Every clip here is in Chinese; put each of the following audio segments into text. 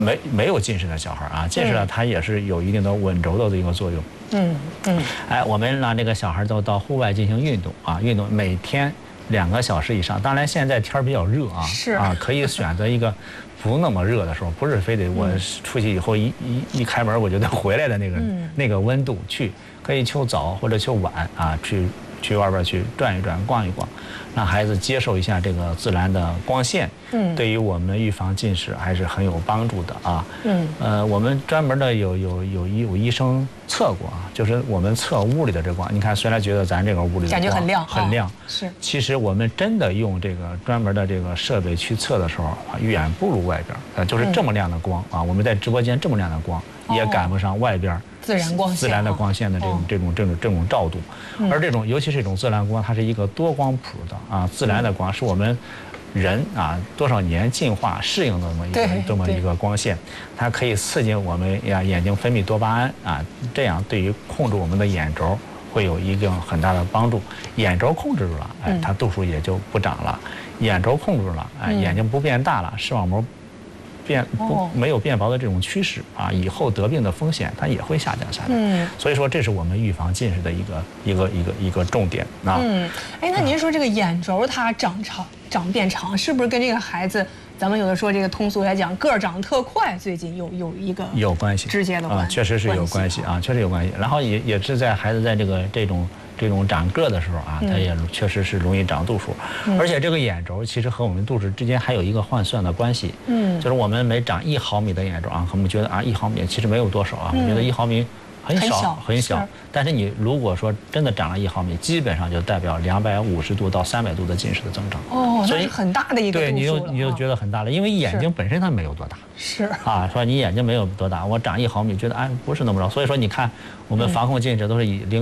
没有近视的小孩啊，近视了它也是有一定的稳轴的一个作用。哎，我们让这个小孩都到户外进行运动啊，运动每天2个小时以上。当然现在天比较热啊，可以选择一个不那么热的时候，不是非得我出去以后一开门我就得回来的那个温度去，可以秋早或者秋晚啊去外边去转一转、逛一逛，让孩子接受一下这个自然的光线，对于我们预防近视还是很有帮助的啊。我们专门的有医生测过啊，就是我们测屋里的这光，你看虽然觉得咱这个屋里的光感觉很亮， 是，其实我们真的用这个专门的这个设备去测的时候啊，远不如外边，就是这么亮的光啊，我们在直播间这么亮的光也赶不上外边。自然的光线的这种照度，而这种尤其是这种自然光，它是一个多光谱的啊，自然的光是我们人啊多少年进化适应的这么一个光线，它可以刺激我们眼睛分泌多巴胺啊，这样对于控制我们的眼轴会有一个很大的帮助。眼轴控制住了，哎，它度数也就不长了；眼轴控制住了，哎，眼睛不变大了，视网膜没有变薄的这种趋势啊，以后得病的风险它也会下降下来。所以说这是我们预防近视的一个重点啊。 哎，那您说这个眼轴它变长，是不是跟这个孩子，咱们有的说这个通俗来讲，个儿长得特快，最近有关系，直接的关系， 确实是有关系啊，确实有关系。然后也是在孩子在这种长个的时候啊，它也确实是容易长度数，而且这个眼轴其实和我们度数之间还有一个换算的关系。就是我们每长1毫米的眼轴啊，我们觉得啊1毫米其实没有多少啊，我们觉得1毫米很小，但是你如果说真的长了1毫米，基本上就代表250度到300度的近视的增长。 所以很大的一个度数了。 对，你就觉得很大了，因为眼睛本身它没有多大。 是啊，说你眼睛没有多大，我长1毫米，觉得不是那么着。所以说你看，我们防控近视都是以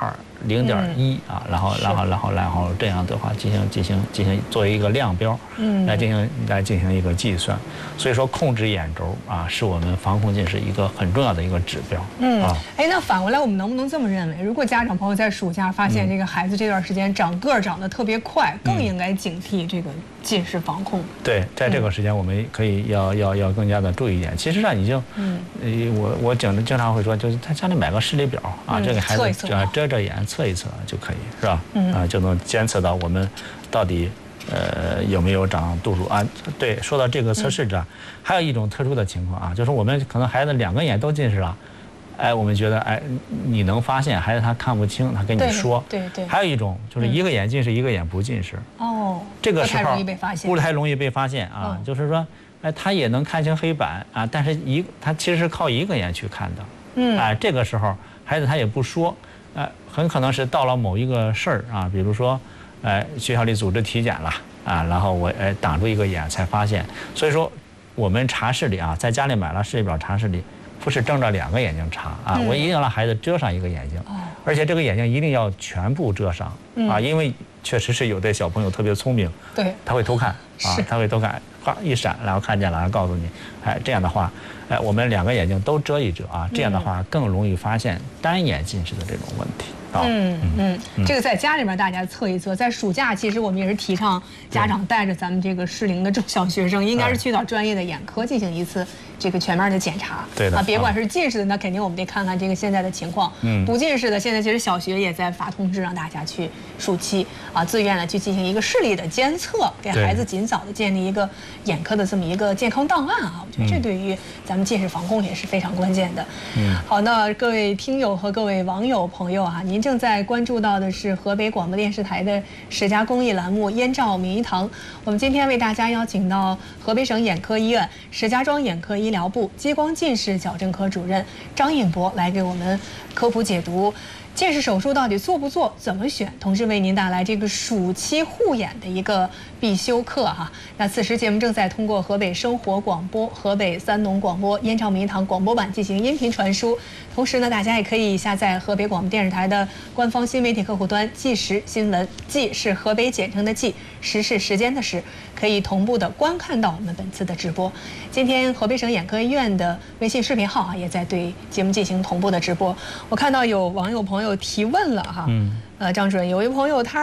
0.2、0.1啊，然后这样的话进行作为一个量标，来进行一个计算。所以说控制眼轴啊，是我们防控近视一个很重要的一个指标。 哎，那反过来我们能不能这么认为？如果家长朋友在暑假发现这个孩子这段时间长个儿长得特别快，更应该警惕这个近视防控。 对，在这个时间我们可以要更加的注意一点。其实上已经，我经常会说，就是在家里买个视力表啊，这个孩子遮眼测一测就可以，是吧？就能监测到我们到底有没有长度数啊。对，说到这个测试上，还有一种特殊的情况啊，就是我们可能孩子2个眼都近视了，哎，我们觉得哎，你能发现孩子他看不清，他跟你说。对。还有一种就是1个眼近视1个眼不近视。这个时候不太容易被发现啊，就是说。哎，他也能看清黑板啊，但是他其实是靠1个眼去看的。哎，这个时候孩子他也不说，很可能是到了某一个事儿啊，比如说，学校里组织体检了啊，然后我挡住1个眼才发现。所以说，我们查视力啊，在家里买了视力表查视力，不是睁着2个眼睛查啊，我一定让孩子遮上1个眼睛，而且这个眼睛一定要全部遮上啊，因为确实是有的小朋友特别聪明， 对， 他会偷看啊，他会偷看。一闪，然后看见了，然后告诉你，哎，这样的话，我们2个眼睛都遮一遮啊，这样的话更容易发现单眼近视的这种问题。 这个在家里边大家测一测。在暑假，其实我们也是提倡家长带着咱们这个适龄的中小学生，应该是去到专业的眼科进行一次这个全面的检查。 对的啊，别管是近视的，那肯定我们得看看这个现在的情况。不近视的，现在其实小学也在发通知，让大家去暑期啊自愿的去进行一个视力的监测，给孩子尽早的建立一个眼科的这么一个健康档案啊。我觉得这对于咱们近视防控也是非常关键的。好，那各位听友和各位网友朋友啊，您正在关注到的是河北广播电视台的10佳公益栏目《燕赵名医堂》。我们今天为大家邀请到河北省眼科医院石家庄眼科医疗部激光近视矫正科主任张印博来给我们科普解读近视手术到底做不做，怎么选，同时为您带来这个暑期护眼的一个必修课哈。那此时节目正在通过河北生活广播、河北三农广播、燕赵名医堂广播版进行音频传输。同时呢，大家也可以下载河北广播电视台的官方新媒体客户端“纪实新闻”，纪是河北简称的纪，时是时间的时，可以同步的观看到我们本次的直播。今天河北省眼科医院的微信视频号啊，也在对节目进行同步的直播。我看到有网友朋友提问了哈，张主任，有一位朋友他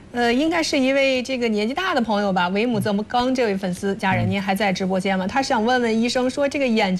应该是一位这个年纪大的朋友吧，维姆泽姆刚这位粉丝家人，您还在直播间吗？他想问问医生说，这个眼